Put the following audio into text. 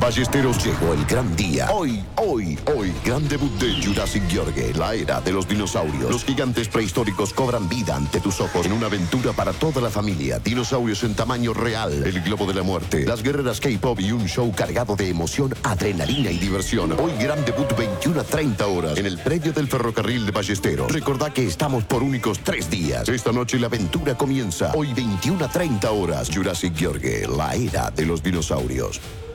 Ballesteros, llegó el gran día. Hoy, gran debut de Jurassic Yorge, la era de los dinosaurios. Los gigantes prehistóricos cobran vida ante tus ojos en una aventura para toda la familia. Dinosaurios en tamaño real, el globo de la muerte, las guerreras K-pop y un show cargado de emoción, adrenalina y diversión. Hoy gran debut 21 a 30 horas en el predio del ferrocarril de Ballesteros. Recordá que estamos por únicos 3 días. Esta noche la aventura comienza. Hoy 21 a 30 horas. Jurassic Yorge, la era de los dinosaurios.